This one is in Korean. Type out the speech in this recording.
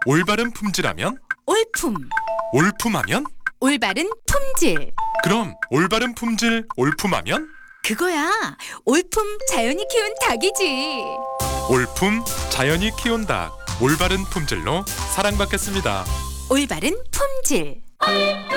올바른 품질하면? 올품. 올품하면? 올바른 품질. 그럼 올바른 품질 올품하면? 그거야. 올품 자연이 키운 닭이지. 올품 자연이 키운 닭 올바른 품질로 사랑받겠습니다. 올바른 품질.